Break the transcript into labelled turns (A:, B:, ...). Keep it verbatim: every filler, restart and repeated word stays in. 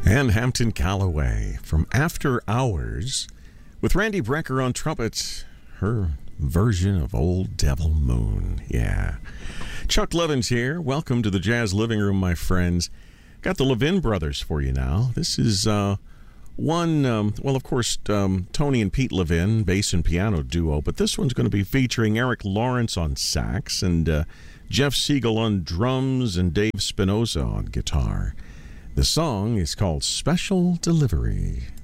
A: And Hampton Calloway from After Hours with Randy Brecker on trumpet, her version of Old Devil Moon. Yeah. Chuck Levin's here. Welcome to the Jazz Living Room, my friends. Got the Levin brothers for you now. This is uh, one, um, well, of course, um, Tony and Pete Levin, bass and piano duo, but this one's going to be featuring Eric Lawrence on sax and uh, Jeff Siegel on drums and Dave Spinoza on guitar. The song is called Special Delivery.